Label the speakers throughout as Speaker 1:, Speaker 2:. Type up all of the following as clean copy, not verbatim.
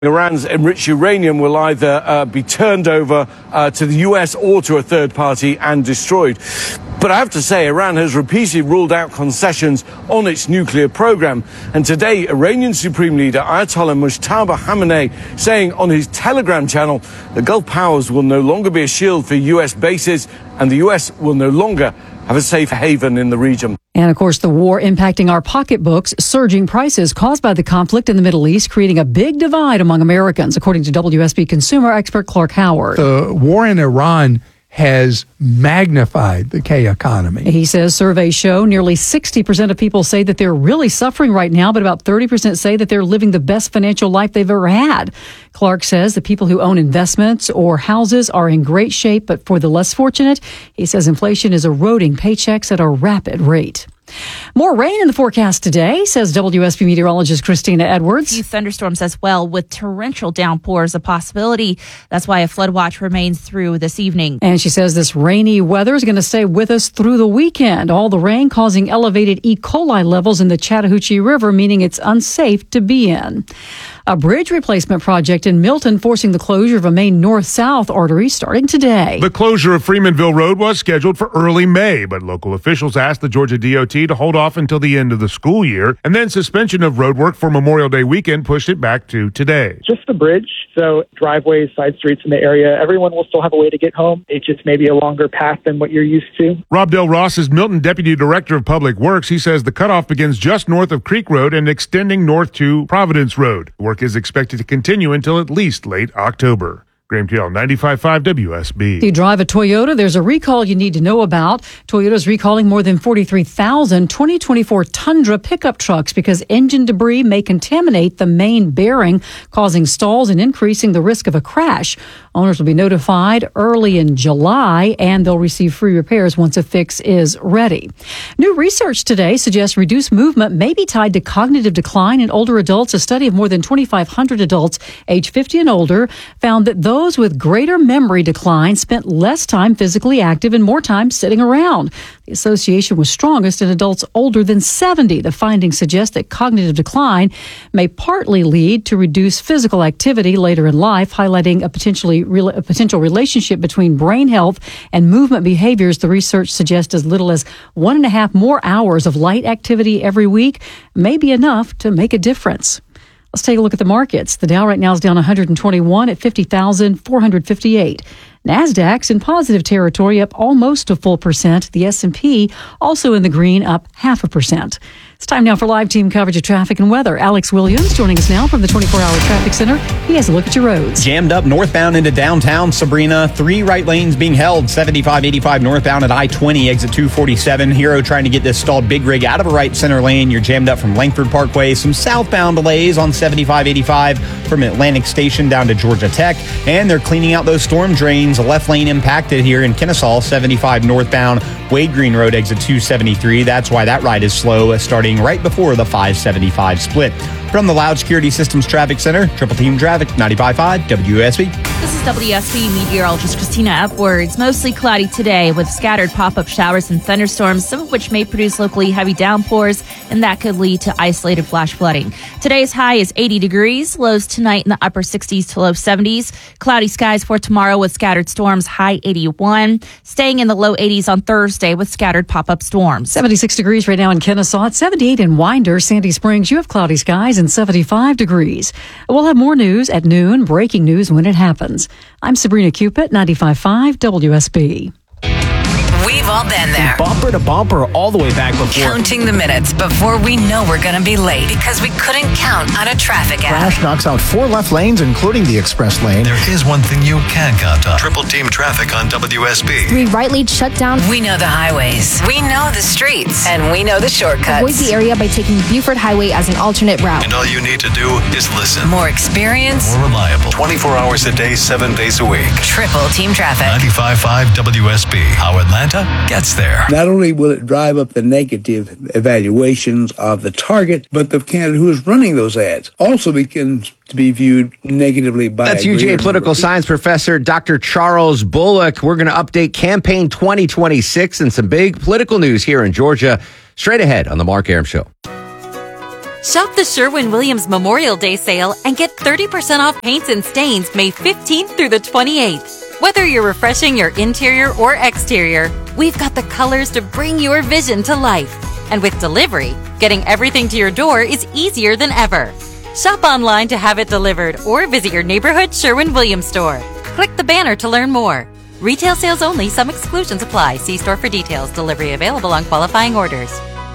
Speaker 1: Iran's enriched uranium will either be turned over to the US or to a third party and destroyed. But I have to say, Iran has repeatedly ruled out concessions on its nuclear program. And today, Iranian Supreme Leader Ayatollah Mujtaba Khamenei saying on his Telegram channel, the Gulf powers will no longer be a shield for US bases and the US will no longer have a safe haven in the region.
Speaker 2: And of course, the war impacting our pocketbooks, surging prices caused by the conflict in the Middle East, creating a big divide among Americans, according to WSB consumer expert Clark Howard.
Speaker 3: The war in Iran has magnified the K economy.
Speaker 2: He says surveys show nearly 60% of people say that they're really suffering right now, but about 30% say that they're living the best financial life they've ever had. Clark says the people who own investments or houses are in great shape, but for the less fortunate, he says inflation is eroding paychecks at a rapid rate. More rain in the forecast today, says WSB meteorologist Christina Edwards.
Speaker 4: A few thunderstorms as well, with torrential downpours a possibility. That's why a flood watch remains through this evening.
Speaker 2: And she says this rainy weather is going to stay with us through the weekend. All the rain causing elevated E. coli levels in the Chattahoochee River, meaning it's unsafe to be in. A bridge replacement project in Milton forcing the closure of a main north-south artery starting today.
Speaker 5: The closure of Freemanville Road was scheduled for early May, but local officials asked the Georgia DOT to hold off until the end of the school year, and then suspension of road work for Memorial Day weekend pushed it back to today.
Speaker 6: Just the bridge, so driveways, side streets in the area, everyone will still have a way to get home. It's just maybe a longer path than what you're used to.
Speaker 5: Rob Del Ross is Milton Deputy Director of Public Works. He says the cutoff begins just north of Creek Road and extending north to Providence Road. Work is expected to continue until at least late October. Graham Teal, 95.5 WSB.
Speaker 2: If you drive a Toyota, there's a recall you need to know about. Toyota's recalling more than 43,000 2024 Tundra pickup trucks because engine debris may contaminate the main bearing, causing stalls and increasing the risk of a crash. Owners will be notified early in July, and they'll receive free repairs once a fix is ready. New research today suggests reduced movement may be tied to cognitive decline in older adults. A study of more than 2,500 adults age 50 and older found that those with greater memory decline spent less time physically active and more time sitting around. The association was strongest in adults older than 70. The findings suggest that cognitive decline may partly lead to reduced physical activity later in life, highlighting a potential relationship between brain health and movement behaviors. The research suggests as little as 1.5 more hours of light activity every week may be enough to make a difference. Let's take a look at the markets. The Dow right now is down 121 at 50,458. NASDAQ's in positive territory, up almost a full percent. The S&P also in the green, up 0.5%. It's time now for live team coverage of traffic and weather. Alex Williams joining us now from the 24-hour traffic center. He has a look at your roads.
Speaker 7: Jammed up northbound into downtown Sabrina. 3 right lanes being held. 75-85 northbound at I-20, exit 247. Hero trying to get this stalled big rig out of a right center lane. You're jammed up from Langford Parkway. Some southbound delays on 75-85 from Atlantic Station down to Georgia Tech. And they're cleaning out those storm drains. A left lane impacted here in Kennesaw. 75 northbound Wade Green Road, exit 273. That's why that ride is slow, starting right before the 575 split. From the Loud Security Systems Traffic Center, Triple Team Traffic, 95.5 WSB.
Speaker 4: This is WSB meteorologist Christina Edwards. Mostly cloudy today with scattered pop-up showers and thunderstorms, some of which may produce locally heavy downpours, and that could lead to isolated flash flooding. Today's high is 80 degrees, lows tonight in the upper 60s to low 70s. Cloudy skies for tomorrow with scattered storms, high 81. Staying in the low 80s on Thursday with scattered pop-up storms.
Speaker 2: 76 degrees right now in Kennesaw. It's 78 in Winder, Sandy Springs. You have cloudy skies and 75 degrees. We'll have more news at noon, breaking news when it happens. I'm Sabrina Cupid, 95.5 WSB.
Speaker 8: We've all been there.
Speaker 9: Bumper to bumper all the way back before.
Speaker 8: Counting the minutes before we know we're going to be late because we couldn't count on a traffic app.
Speaker 9: Crash knocks out 4 left lanes, including the express lane.
Speaker 10: There is one thing you can count on. Triple Team Traffic on WSB.
Speaker 11: 3 right lanes shut down.
Speaker 8: We know the highways. We know the streets. And we know the shortcuts.
Speaker 11: Avoid the area by taking Buford Highway as an alternate route.
Speaker 10: And all you need to do is listen.
Speaker 8: More experience.
Speaker 10: More reliable. 24 hours a day, 7 days a week.
Speaker 8: Triple Team Traffic.
Speaker 10: 95.5 WSB. How Atlanta gets there.
Speaker 12: Not only will it drive up the negative evaluations of the target, but the candidate who is running those ads also begins to be viewed negatively by
Speaker 9: That's UGA political science professor Dr. Charles Bullock. We're going to update Campaign 2026 and some big political news here in Georgia straight ahead on The Mark Arum Show.
Speaker 13: Shop the Sherwin-Williams Memorial Day sale and get 30% off paints and stains May 15th through the 28th. Whether you're refreshing your interior or exterior, we've got the colors to bring your vision to life. And with delivery, getting everything to your door is easier than ever. Shop online to have it delivered or visit your neighborhood Sherwin-Williams store. Click the banner to learn more. Retail sales only. Some exclusions apply. See store for details. Delivery available on qualifying orders.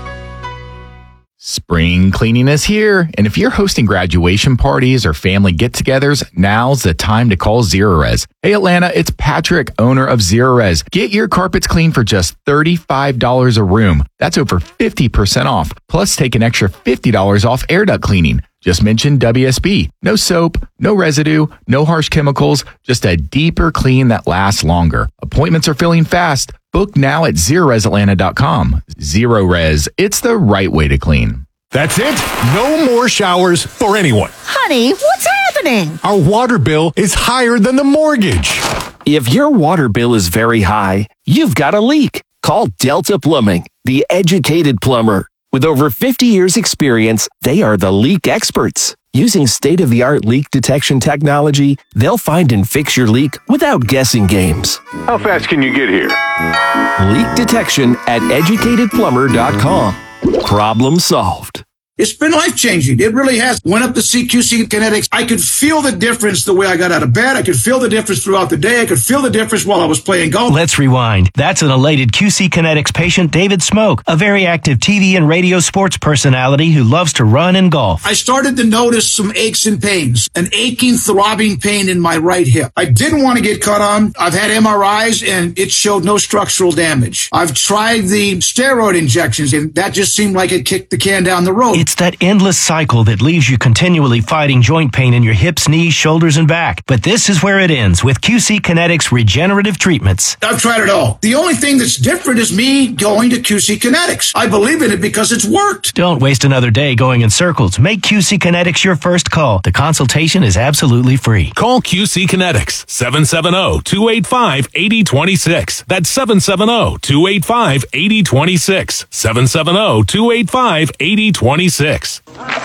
Speaker 14: Spring cleaning is here, and if you're hosting graduation parties or family get-togethers, now's the time to call Zerorez. Hey Atlanta, it's Patrick, owner of Zerorez. Get your carpets clean for just $35 a room. That's over 50% off. Plus, take an extra $50 off air duct cleaning. Just mention WSB. No soap, no residue, no harsh chemicals, just a deeper clean that lasts longer. Appointments are filling fast. Book now at ZerorezAtlanta.com. Zerorez, it's the right way to clean.
Speaker 15: That's it. No more showers for anyone.
Speaker 16: Honey, what's happening?
Speaker 15: Our water bill is higher than the mortgage.
Speaker 17: If your water bill is very high, you've got a leak. Call Delta Plumbing, the educated plumber. With over 50 years' experience, they are the leak experts. Using state-of-the-art leak detection technology, they'll find and fix your leak without guessing games.
Speaker 15: How fast can you get here?
Speaker 17: Leak detection at educatedplumber.com. Problem solved.
Speaker 18: It's been life-changing. It really has. Went up to see QC Kinetics. I could feel the difference the way I got out of bed. I could feel the difference throughout the day. I could feel the difference while I was playing golf.
Speaker 19: Let's rewind. That's an elated QC Kinetics patient, David Smoke, a very active TV and radio sports personality who loves to run and golf.
Speaker 18: I started to notice some aches and pains, an aching, throbbing pain in my right hip. I didn't want to get cut on. I've had MRIs, and it showed no structural damage. I've tried the steroid injections, and that just seemed like it kicked the can down the road.
Speaker 19: It's that endless cycle that leaves you continually fighting joint pain in your hips, knees, shoulders, and back. But this is where it ends with QC Kinetics regenerative treatments.
Speaker 18: I've tried it all. The only thing that's different is me going to QC Kinetics. I believe in it because it's worked.
Speaker 19: Don't waste another day going in circles. Make QC Kinetics your first call. The consultation is absolutely free.
Speaker 20: Call QC Kinetics, 770-285-8026. That's 770-285-8026. 770-285-8026.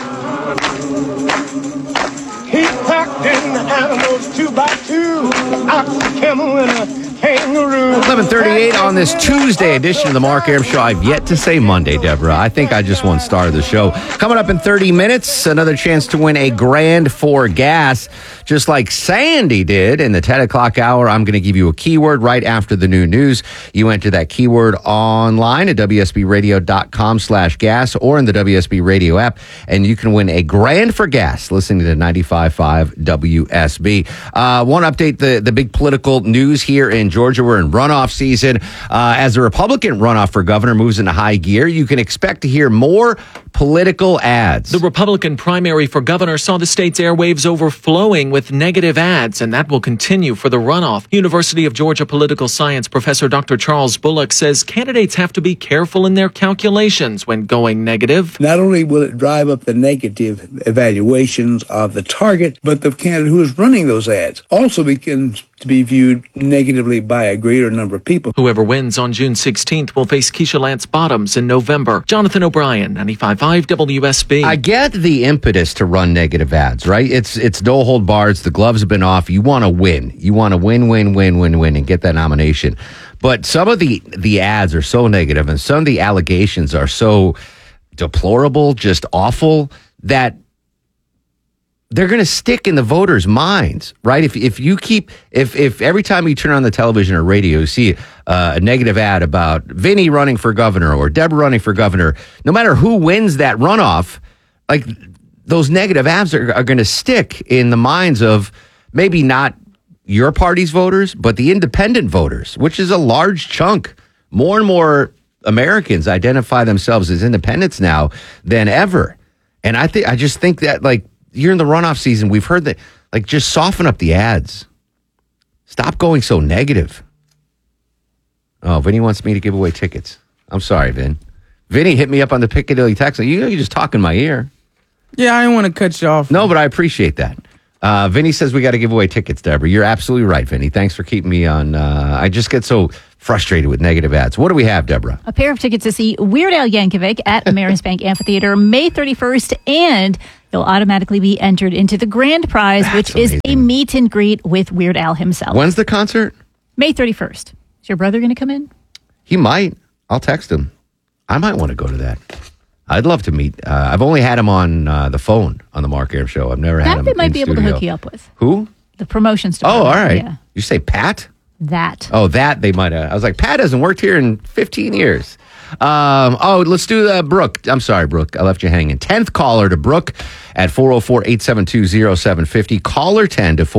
Speaker 21: He packed in the animals 2x2, ox, camel, and a kangaroo.
Speaker 9: 11:38 on this Tuesday edition of the Mark Arum Show. I've yet to say Monday, Deborah. I think I just won star of the show. Coming up in 30 minutes, another chance to win $1,000 for gas, just like Sandy did in the 10 o'clock hour. I'm going to give you a keyword right after the new news. You enter that keyword online at WSBradio.com/gas or in the WSB Radio app, and you can win $1,000 for gas listening to 95.5 WSB. Want to update the big political news here in Georgia. We're in runoff season. As the Republican runoff for governor moves into high gear, you can expect to hear more political ads.
Speaker 22: The Republican primary for governor saw the state's airwaves overflowing with negative ads, and that will continue for the runoff. University of Georgia political science professor Dr. Charles Bullock says candidates have to be careful in their calculations when going negative.
Speaker 12: Not only will it drive up the negative evaluations of the target, but the candidate who is running those ads also begins to be viewed negatively by a greater number of people.
Speaker 22: Whoever wins on June 16th will face Keisha Lance Bottoms in November. Jonathan O'Brien, 95.5 WSB.
Speaker 9: I get the impetus to run negative ads, right? It's no hold bars. The gloves have been off. You want to win. You want to win, and get that nomination. But some of the ads are so negative, and some of the allegations are so deplorable, just awful, that they're going to stick in the voters' minds, right? If every time you turn on the television or radio, you see a negative ad about Vinny running for governor or Deborah running for governor, no matter who wins that runoff, like those negative ads are going to stick in the minds of maybe not your party's voters, but the independent voters, which is a large chunk. More and more Americans identify themselves as independents now than ever. And I just think that, like, you're in the runoff season. We've heard that, like, just soften up the ads. Stop going so negative. Oh, Vinny wants me to give away tickets. I'm sorry, Vin. Vinny hit me up on the Piccadilly text. You know, you just talk in my ear.
Speaker 23: Yeah, I didn't want to cut you off.
Speaker 9: No, but I appreciate that. Vinny says we got to give away tickets, Deborah. You're absolutely right, Vinny. Thanks for keeping me on. I just get so frustrated with negative ads. What do we have, Deborah?
Speaker 1: A pair of tickets to see Weird Al Yankovic at Ameris Bank Amphitheater May 31st, and you'll automatically be entered into the grand prize, which is a meet and greet with Weird Al himself.
Speaker 9: When's the concert?
Speaker 1: May 31st. Is your brother going to come in?
Speaker 9: He might. I'll text him. I might want to go to that. I'd love to meet. I've only had him on the phone on the Mark Aram Show. I've never had him
Speaker 1: That they might
Speaker 9: in
Speaker 1: be able
Speaker 9: studio.
Speaker 1: to hook you up with.
Speaker 9: Who?
Speaker 1: The promotions
Speaker 9: Oh,
Speaker 1: department.
Speaker 9: all right.
Speaker 1: Yeah.
Speaker 9: You say Pat?
Speaker 1: That.
Speaker 9: Oh, that they might have. I was like, Pat hasn't worked here in 15 years. Let's do Brooke. I'm sorry, Brooke. I left you hanging. 10th caller to Brooke at 404-872-0750. Caller 10 to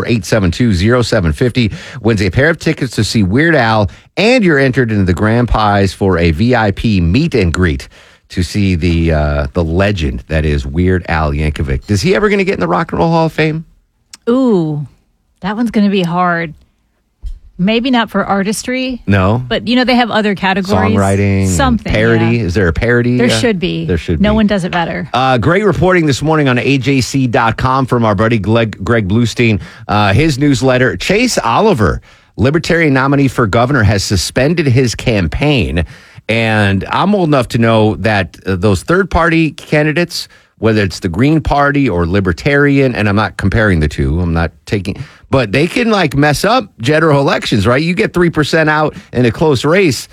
Speaker 9: 404-872-0750 wins a pair of tickets to see Weird Al, and you're entered into the grand prize for a VIP meet and greet to see the legend that is Weird Al Yankovic. Is he ever going to get in the Rock and Roll Hall of Fame?
Speaker 1: Ooh, that one's going to be hard. Maybe not for artistry.
Speaker 9: No.
Speaker 1: But, they have other categories.
Speaker 9: Songwriting.
Speaker 1: Something.
Speaker 9: Parody.
Speaker 1: Yeah.
Speaker 9: Is there a parody?
Speaker 1: There should be.
Speaker 9: There should be.
Speaker 1: No one does it better.
Speaker 9: Great reporting this morning on AJC.com from our buddy Greg Bluestein. His newsletter, Chase Oliver, Libertarian nominee for governor, has suspended his campaign. And I'm old enough to know that those third-party candidates, whether it's the Green Party or Libertarian, and I'm not comparing the two, but they can mess up general elections, right? You get 3% out in a close race,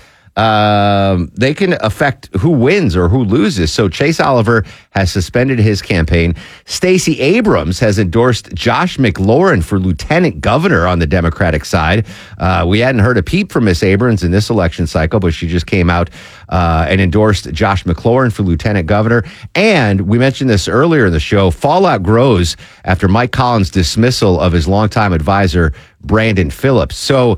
Speaker 9: they can affect who wins or who loses. So Chase Oliver has suspended his campaign. Stacey Abrams has endorsed Josh McLaurin for lieutenant governor on the Democratic side. We hadn't heard a peep from Miss Abrams in this election cycle, but she just came out and endorsed Josh McLaurin for lieutenant governor. And we mentioned this earlier in the show, fallout grows after Mike Collins' dismissal of his longtime advisor, Brandon Phillips. So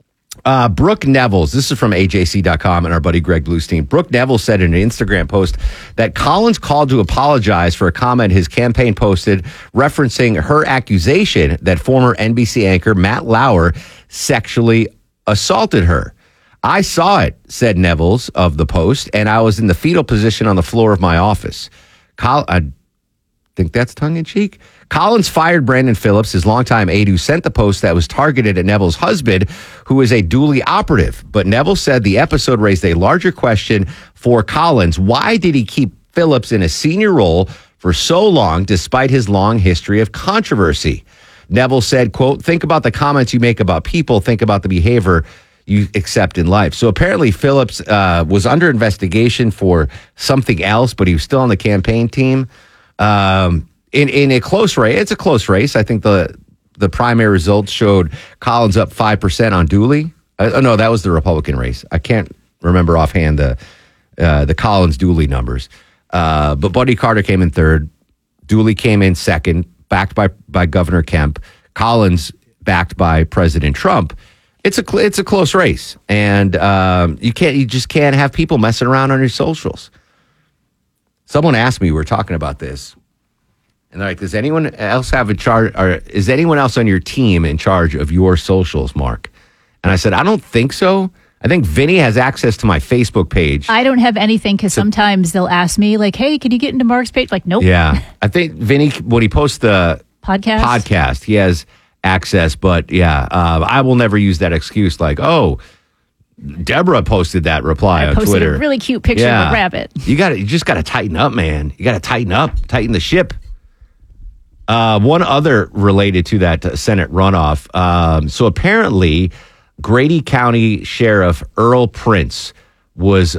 Speaker 9: Brooke Nevels, this is from AJC.com and our buddy Greg Bluestein. Brooke Nevels said in an Instagram post that Collins called to apologize for a comment his campaign posted referencing her accusation that former NBC anchor Matt Lauer sexually assaulted her. I saw it, said Nevels of the Post, and I was in the fetal position on the floor of my office. I think that's tongue-in-cheek. Collins fired Brandon Phillips, his longtime aide, who sent the post that was targeted at Neville's husband, who is a dually operative. But Neville said the episode raised a larger question for Collins. Why did he keep Phillips in a senior role for so long, despite his long history of controversy? Neville said, quote, think about the comments you make about people, think about the behavior you accept in life. So apparently Phillips was under investigation for something else, but he was still on the campaign team. In a close race, it's a close race. I think the primary results showed Collins up 5% on Dooley. No, that was the Republican race. I can't remember offhand the Collins Dooley numbers. But Buddy Carter came in third. Dooley came in second, backed by Governor Kemp. Collins backed by President Trump. It's a close race, and you just can't have people messing around on your socials. Someone asked me, we were talking about this. And they're like, does anyone else have a charge, or is anyone else on your team in charge of your socials, Mark? And I said, I don't think so. I think Vinny has access to my Facebook page.
Speaker 1: I don't have anything because sometimes they'll ask me, like, hey, can you get into Mark's page? Like, nope.
Speaker 9: Yeah. I think Vinny, when he posts the podcast, he has access. But yeah, I will never use that excuse like, oh, Deborah posted that reply on
Speaker 1: posted
Speaker 9: Twitter.
Speaker 1: a really cute picture of a rabbit.
Speaker 9: You just got to tighten up, man. You got to tighten the ship. One other related to that Senate runoff. So apparently, Grady County Sheriff Earl Prince was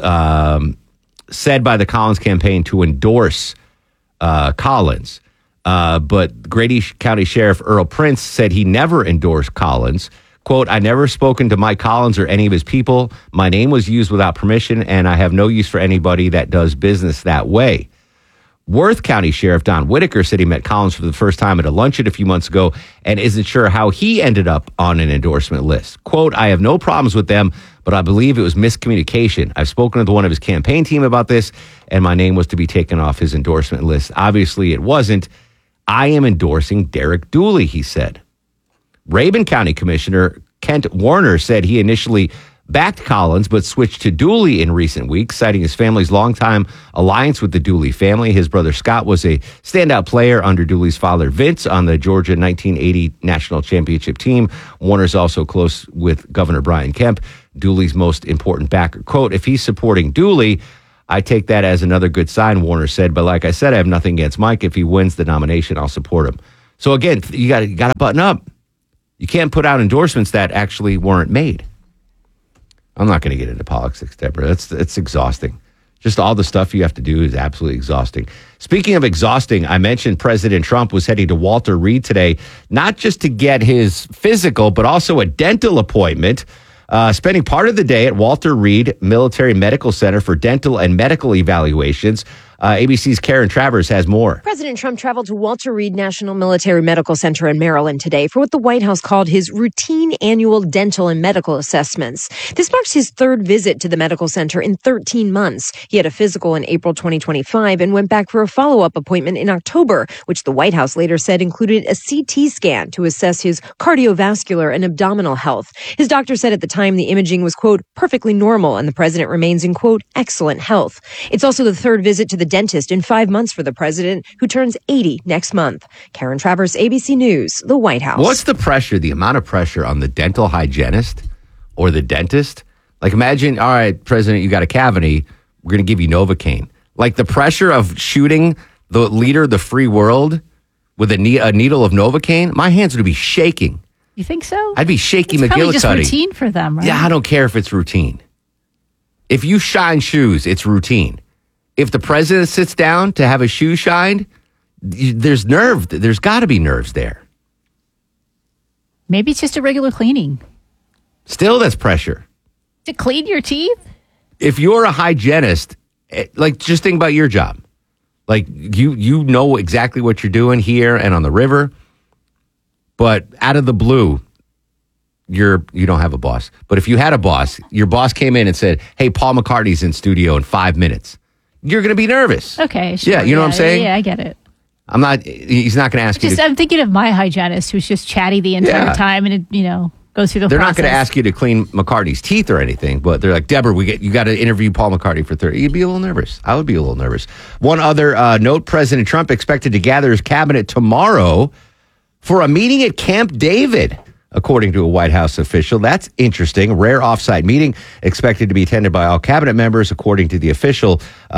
Speaker 9: said by the Collins campaign to endorse Collins. But Grady County Sheriff Earl Prince said he never endorsed Collins. Quote, I never spoken to Mike Collins or any of his people. My name was used without permission, and I have no use for anybody that does business that way. Worth County Sheriff Don Whitaker said he met Collins for the first time at a luncheon a few months ago and isn't sure how he ended up on an endorsement list. Quote, I have no problems with them, but I believe it was miscommunication. I've spoken to one of his campaign team about this, and my name was to be taken off his endorsement list. Obviously, it wasn't. I am endorsing Derek Dooley, he said. Rabun County Commissioner Kent Warner said he initially backed Collins, but switched to Dooley in recent weeks, citing his family's longtime alliance with the Dooley family. His brother Scott was a standout player under Dooley's father Vince on the Georgia 1980 national championship team. Warner's also close with Governor Brian Kemp. Dooley's most important backer. Quote, if he's supporting Dooley, I take that as another good sign, Warner said. But like I said, I have nothing against Mike. If he wins the nomination, I'll support him. So again, you got to button up. You can't put out endorsements that actually weren't made. I'm not going to get into politics, Deborah. It's exhausting. Just all the stuff you have to do is absolutely exhausting. Speaking of exhausting, I mentioned President Trump was heading to Walter Reed today, not just to get his physical, but also a dental appointment. Spending part of the day at Walter Reed Military Medical Center for dental and medical evaluations. ABC's Karen Travers has more.
Speaker 3: President Trump traveled to Walter Reed National Military Medical Center in Maryland today for what the White House called his routine annual dental and medical assessments. This marks his third visit to the medical center in 13 months. He had a physical in April 2025 and went back for a follow-up appointment in October, which the White House later said included a CT scan to assess his cardiovascular and abdominal health. His doctor said at the time the imaging was, quote, perfectly normal, and the president remains in, quote, excellent health. It's also the third visit to the dentist in 5 months for the president, who turns 80 next month. Karen Travers, ABC News, the White House.
Speaker 9: What's the pressure, the amount of pressure on the dental hygienist or the dentist? Like, imagine, all right, President, you got a cavity. We're going to give you Novocaine. Like, the pressure of shooting the leader of the free world with a needle of Novocaine, my hands would be shaking.
Speaker 1: You think so?
Speaker 9: I'd be shaky McGillicuddy.
Speaker 1: It's probably just routine for them, right?
Speaker 9: Yeah, I don't care if it's routine. If you shine shoes, it's routine. If the president sits down to have a shoe shined, there's got to be nerves there.
Speaker 1: Maybe it's just a regular cleaning.
Speaker 9: Still, that's pressure.
Speaker 1: To clean your teeth?
Speaker 9: If you're a hygienist, like, just think about your job. Like, you know exactly what you're doing here and on the river, but out of the blue, you don't have a boss. But if you had a boss, your boss came in and said, hey, Paul McCartney's in studio in 5 minutes. You're going to be nervous.
Speaker 1: Okay, sure.
Speaker 9: Yeah, you know what I'm saying?
Speaker 1: Yeah, I get it.
Speaker 9: He's not going to ask you to.
Speaker 1: I'm thinking of my hygienist who's just chatty the entire time and, goes through the process.
Speaker 9: They're not going to ask you to clean McCartney's teeth or anything, but they're like, Deborah, you got to interview Paul McCartney for 30. You'd be a little nervous. I would be a little nervous. One other note, President Trump expected to gather his cabinet tomorrow for a meeting at Camp David, according to a White House official. That's interesting. A rare offsite meeting expected to be attended by all cabinet members, according to the official.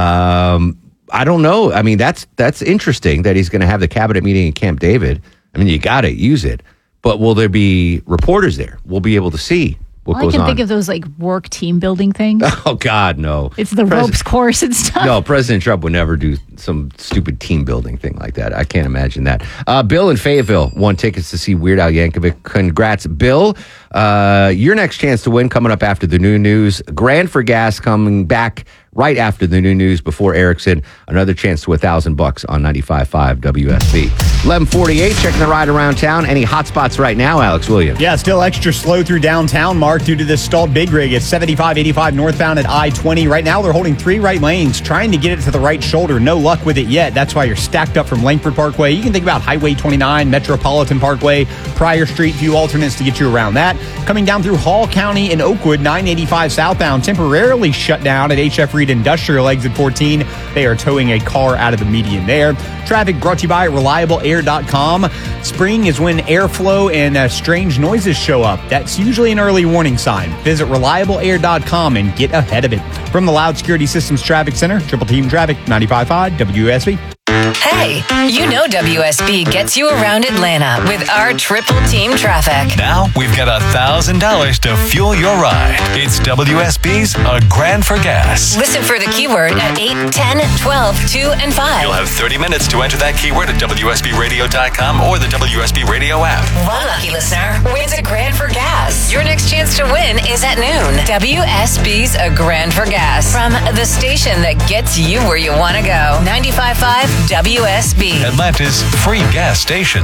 Speaker 9: I don't know. I mean, that's interesting that he's going to have the cabinet meeting at Camp David. I mean, you got to use it. But will there be reporters there? We'll be able to see what goes on.
Speaker 1: I can think of those like work team building things.
Speaker 9: Oh, God, no.
Speaker 1: It's the ropes course and stuff.
Speaker 9: No, President Trump would never do some stupid team building thing like that. I can't imagine that. Bill in Fayetteville won tickets to see Weird Al Yankovic. Congrats, Bill. Your next chance to win coming up after the new news. Grand for Gas coming back right after the new news before Erickson. Another chance to $1,000 on 95.5 WSB. 11:48, checking the ride around town. Any hot spots right now, Alex Williams?
Speaker 7: Yeah, still extra slow through downtown, Mark, due to this stalled big rig. It's 75-85 northbound at I-20. Right now, they're holding 3 right lanes, trying to get it to the right shoulder. No luck with it yet. That's why you're stacked up from Langford Parkway. You can think about Highway 29, Metropolitan Parkway, Pryor Street, few alternates to get you around that. Coming down through Hall County and Oakwood, 985 southbound, temporarily shut down at HF Reed Industrial exit 14. They are towing a car out of the median there. Traffic brought to you by ReliableAir.com. Spring is when airflow and strange noises show up. That's usually an early warning sign. Visit ReliableAir.com and get ahead of it. From the Loud Security Systems Traffic Center, Triple Team Traffic, 95.5 WSB.
Speaker 8: Hey, you know WSB gets you around Atlanta with our Triple Team Traffic.
Speaker 10: Now we've got $1,000 to fuel your ride. It's WSB's A Grand for Gas.
Speaker 8: Listen for the keyword at 8, 10, 12, 2, and 5.
Speaker 10: You'll have 30 minutes to enter that keyword at WSBRadio.com or the WSB Radio app.
Speaker 8: One lucky listener wins a grand for gas. Your next chance to win is at noon. WSB's A Grand for Gas. From the station that gets you where you want to go. 95.5 WSB.
Speaker 10: Atlanta's free gas station.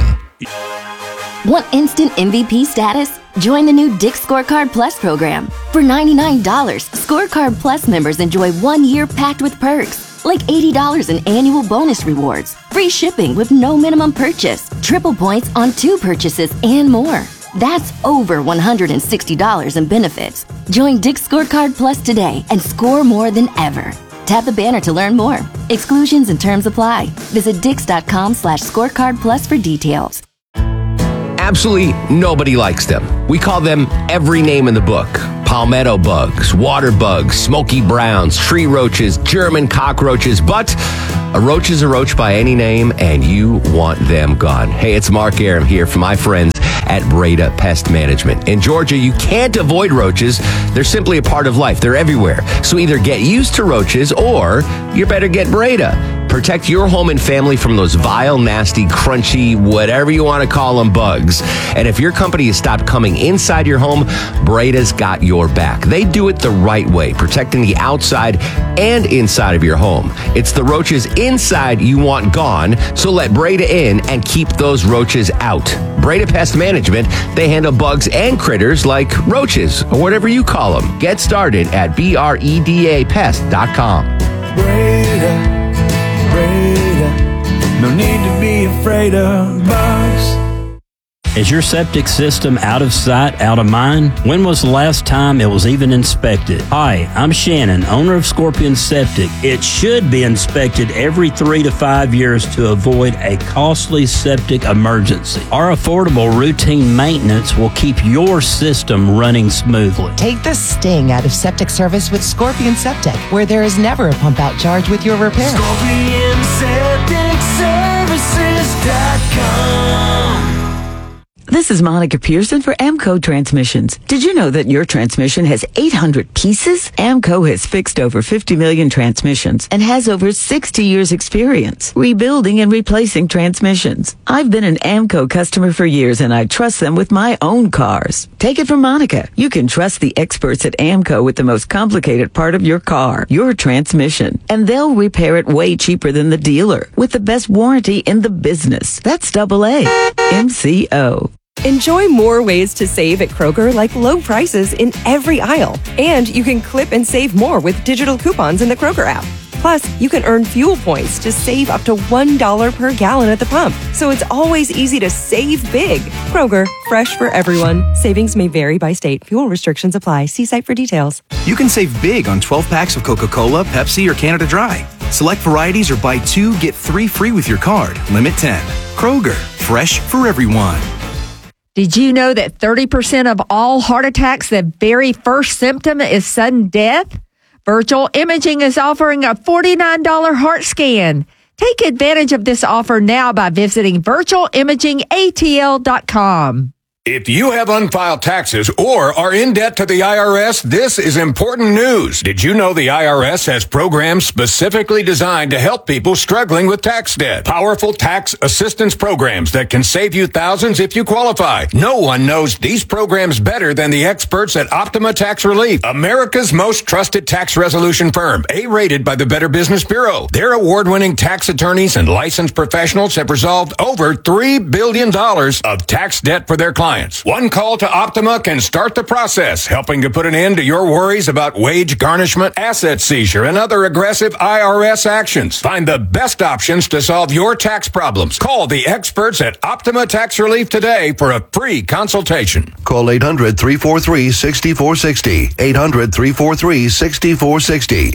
Speaker 5: Want instant MVP status? Join the new Dick's Scorecard Plus program. For $99, Scorecard Plus members enjoy 1 year packed with perks, like $80 in annual bonus rewards, free shipping with no minimum purchase, triple points on 2 purchases, and more. That's over $160 in benefits. Join Dick's Scorecard Plus today and score more than ever. Tap the banner to learn more. Exclusions and terms apply. Visit Dix.com/scorecard plus for details.
Speaker 2: absolutely nobody likes them. We call them every name in the book. Palmetto bugs, water bugs, smoky browns, tree roaches, German cockroaches, but a roach is a roach by any name, and you want them gone. Hey, it's Mark Aram here for my friends at Breda Pest Management. In Georgia, you can't avoid roaches. They're simply a part of life. They're everywhere. So either get used to roaches or you better get Breda. Protect your home and family from those vile, nasty, crunchy, whatever you want to call them, bugs. And if your company has stopped coming inside your home, Breda's got your back. They do it the right way, protecting the outside and inside of your home. It's the roaches inside you want gone, so let Breda in and keep those roaches out. Breda Pest Management, they handle bugs and critters like roaches or whatever you call them. Get started at BREDAPest.com.
Speaker 4: Breda, no need to be afraid of bugs.
Speaker 6: Is your septic system out of sight, out of mind? When was the last time it was even inspected? Hi, I'm Shannon, owner of Scorpion Septic. It should be inspected every 3 to 5 years to avoid a costly septic emergency. Our affordable routine maintenance will keep your system running smoothly.
Speaker 24: Take the sting out of septic service with Scorpion Septic, where there is never a pump out charge with your repair.
Speaker 4: ScorpionSepticServices.com.
Speaker 25: This is Monica Pearson for Amco Transmissions. Did you know that your transmission has 800 pieces? Amco has fixed over 50 million transmissions and has over 60 years experience rebuilding and replacing transmissions. I've been an Amco customer for years and I trust them with my own cars. Take it from Monica. You can trust the experts at Amco with the most complicated part of your car, your transmission. And they'll repair it way cheaper than the dealer with the best warranty in the business. That's AA. MCO.
Speaker 26: Enjoy more ways to save at Kroger, like low prices in every aisle. And you can clip and save more with digital coupons in the Kroger app. Plus, you can earn fuel points to save up to $1 per gallon at the pump. So it's always easy to save big. Kroger, fresh for everyone. Savings may vary by state. Fuel restrictions apply. See site for details.
Speaker 27: You can save big on 12 packs of Coca-Cola, Pepsi, or Canada Dry. Select varieties or buy 2, get 3 free with your card. Limit 10. Kroger, fresh for everyone.
Speaker 28: Did you know that 30% of all heart attacks, the very first symptom is sudden death? Virtual Imaging is offering a $49 heart scan. Take advantage of this offer now by visiting virtualimagingatl.com.
Speaker 15: If you have unfiled taxes or are in debt to the IRS, this is important news. Did you know the IRS has programs specifically designed to help people struggling with tax debt? Powerful tax assistance programs that can save you thousands if you qualify. No one knows these programs better than the experts at Optima Tax Relief, America's most trusted tax resolution firm, A-rated by the Better Business Bureau. Their award-winning tax attorneys and licensed professionals have resolved over $3 billion of tax debt for their clients. One call to Optima can start the process, helping to put an end to your worries about wage garnishment, asset seizure, and other aggressive IRS actions. Find the best options to solve your tax problems. Call the experts at Optima Tax Relief today for a free consultation.
Speaker 29: Call 800-343-6460. 800-343-6460.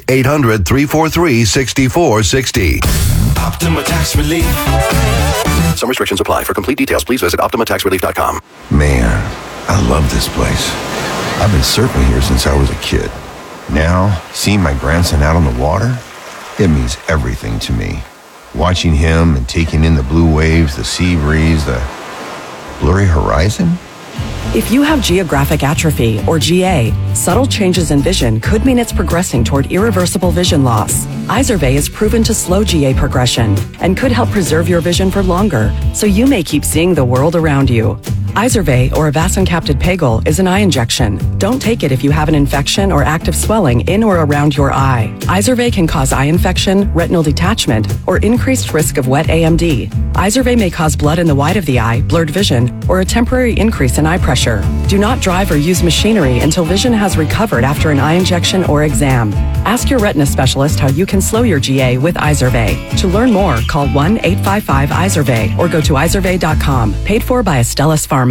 Speaker 29: 800-343-6460.
Speaker 4: Optima Tax Relief.
Speaker 29: Some restrictions apply. For complete details, please visit OptimaTaxRelief.com.
Speaker 30: Man, I love this place. I've been surfing here since I was a kid. Now, seeing my grandson out on the water, it means everything to me. Watching him and taking in the blue waves, the sea breeze, the blurry horizon.
Speaker 31: If you have geographic atrophy, or GA, subtle changes in vision could mean it's progressing toward irreversible vision loss. Izervay is proven to slow GA progression and could help preserve your vision for longer, so you may keep seeing the world around you. Izervay, or avacincaptad pegol, is an eye injection. Don't take it if you have an infection or active swelling in or around your eye. Izervay can cause eye infection, retinal detachment, or increased risk of wet AMD. Izervay may cause blood in the white of the eye, blurred vision, or a temporary increase in eye pressure. Do not drive or use machinery until vision has recovered after an eye injection or exam. Ask your retina specialist how you can slow your GA with Izervay. To learn more, call 1-855-IZERVAY or go to izervay.com. Paid for by Astellas Pharma.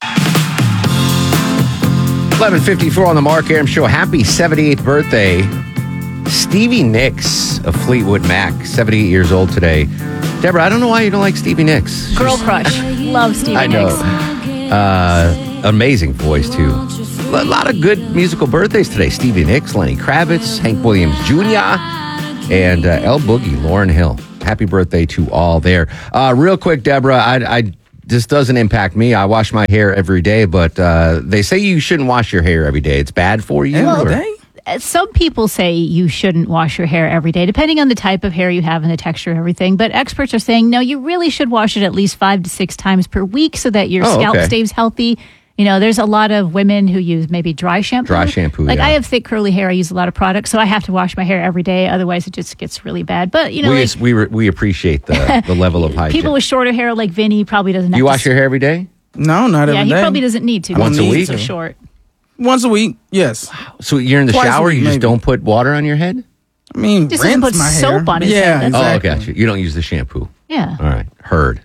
Speaker 9: 11:54 on the Mark Aram Show. Happy 78th birthday, Stevie Nicks of Fleetwood Mac, 78 years old today. Deborah, I don't know why you don't like Stevie Nicks.
Speaker 1: Girl crush. Love Stevie
Speaker 9: I know.
Speaker 1: Nicks.
Speaker 9: Amazing voice, too. A lot of good musical birthdays today. Stevie Nicks, Lenny Kravitz, Hank Williams Jr., and El Boogie, Lauryn Hill. Happy birthday to all there. Real quick, Deborah, I this doesn't impact me. I wash my hair every day, but they say you shouldn't wash your hair every day. It's bad for you.
Speaker 1: Some people say you shouldn't wash your hair every day, depending on the type of hair you have and the texture and everything. But experts are saying, no, you really should wash it at least 5 to 6 times per week so that your scalp stays healthy. You know, there's a lot of women who use maybe dry shampoo. Like I have thick curly hair. I use a lot of products, so I have to wash my hair every day. Otherwise, it just gets really bad. But, you know,
Speaker 9: we appreciate the level of hygiene.
Speaker 1: People with shorter hair like Vinny probably doesn't have
Speaker 9: You wash your hair every day?
Speaker 23: No, not every day.
Speaker 1: Yeah, he probably doesn't need to.
Speaker 9: Once a week?
Speaker 1: So short.
Speaker 23: Once a week, yes.
Speaker 9: Wow. So you're in the
Speaker 23: Twice
Speaker 9: shower,
Speaker 23: a week,
Speaker 9: you just
Speaker 23: maybe.
Speaker 9: don't put water on your head?
Speaker 23: I mean,
Speaker 1: Just doesn't
Speaker 23: rinse
Speaker 1: put
Speaker 23: my
Speaker 1: soap
Speaker 23: hair.
Speaker 1: on his
Speaker 23: yeah,
Speaker 1: head.
Speaker 23: Exactly.
Speaker 9: Oh, gotcha. You don't use the shampoo.
Speaker 1: Yeah.
Speaker 9: All right. Heard.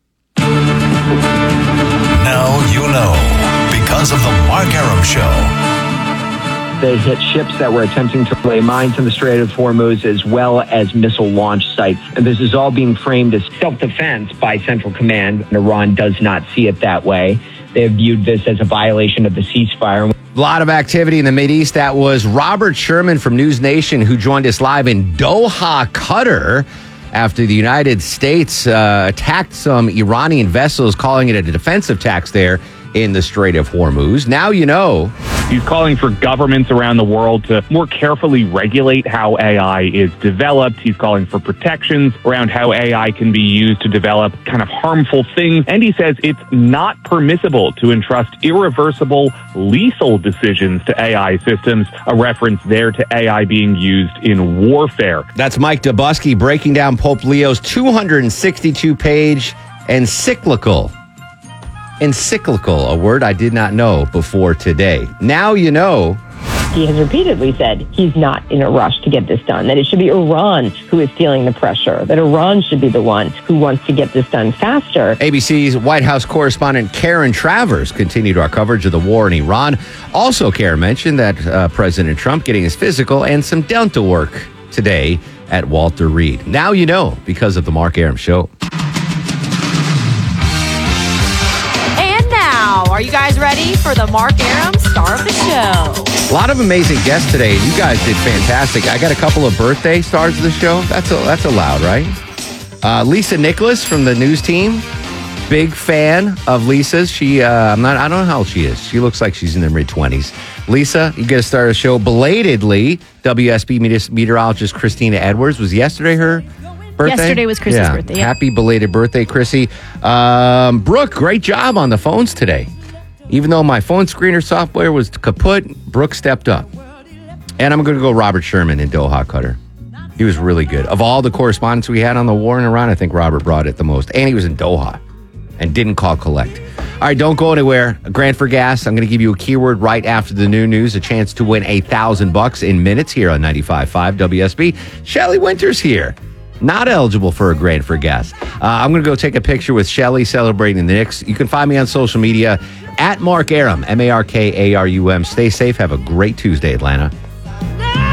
Speaker 10: Now you know because of the Mark Arum Show.
Speaker 11: They hit ships that were attempting to lay mines in the Strait of Hormuz as well as missile launch sites. And this is all being framed as self-defense by Central Command. Iran does not see it that way. They have viewed this as a violation of the ceasefire.
Speaker 9: A lot of activity in the Mideast. That was Robert Sherman from News Nation who joined us live in Doha, Qatar, after the United States attacked some Iranian vessels, calling it a defensive tax there in the Strait of Hormuz. Now you know.
Speaker 12: He's calling for governments around the world to more carefully regulate how AI is developed. He's calling for protections around how AI can be used to develop kind of harmful things. And he says it's not permissible to entrust irreversible, lethal decisions to AI systems, a reference there to AI being used in warfare.
Speaker 9: That's Mike Dubusky breaking down Pope Leo's 262-page encyclical. Encyclical, a word I did not know before today. Now you know.
Speaker 13: He has repeatedly said he's not in a rush to get this done, that it should be Iran who is feeling the pressure, that Iran should be the one who wants to get this done faster.
Speaker 9: ABC's White House correspondent Karen Travers continued our coverage of the war in Iran. Also, Karen mentioned that President Trump getting his physical and some dental work today at Walter Reed. Now you know because of the Mark Arum Show.
Speaker 14: Are you guys ready for the Mark Arum Star of the Show?
Speaker 9: A lot of amazing guests today. You guys did fantastic. I got a couple of birthday stars of the show. That's allowed, right? Lisa Nicholas from the news team. Big fan of Lisa's. I don't know how old she is. She looks like she's in her mid-20s. Lisa, you get to start a show belatedly. WSB meteorologist Christina Edwards. Was yesterday her birthday?
Speaker 1: Yesterday was Chrissy's birthday. Yeah.
Speaker 9: Happy belated birthday, Chrissy. Brooke, great job on the phones today. Even though my phone screener software was kaput, Brooke stepped up. And I'm going to go Robert Sherman in Doha, Qatar. He was really good. Of all the correspondents we had on the war in Iran, I think Robert brought it the most. And he was in Doha and didn't call collect. All right, don't go anywhere. A Grand for Gas. I'm going to give you a keyword right after the new news. A chance to win $1,000 in minutes here on 95.5 WSB. Shelly Winters here. Not eligible for a Grand for Gas. I'm going to go take a picture with Shelly celebrating the Knicks. You can find me on social media at Mark Arum, MarkArum. Stay safe. Have a great Tuesday, Atlanta.